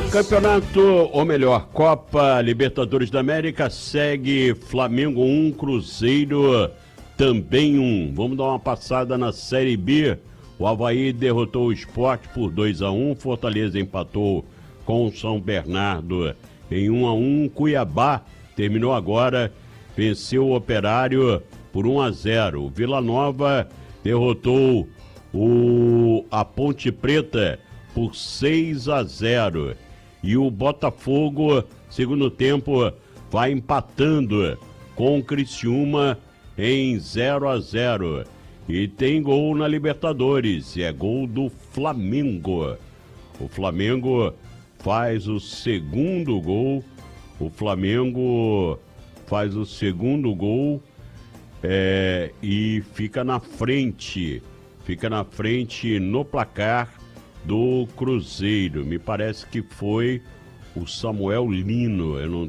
Campeonato, ou melhor, Copa Libertadores da América, segue Flamengo 1, Cruzeiro também 1. Vamos dar uma passada na Série B. O Avaí derrotou o Sport por 2-1, Fortaleza empatou com o São Bernardo em 1-1, Cuiabá terminou agora, venceu o Operário por 1-0. O Vila Nova derrotou a Ponte Preta por 6-0. E o Botafogo, segundo tempo, vai empatando com o Criciúma em 0-0. E tem gol na Libertadores, é gol do Flamengo. O Flamengo faz o segundo gol. O Flamengo faz o segundo gol e fica na frente. Fica na frente no placar do Cruzeiro. Me parece que foi o Samuel Lino. Eu não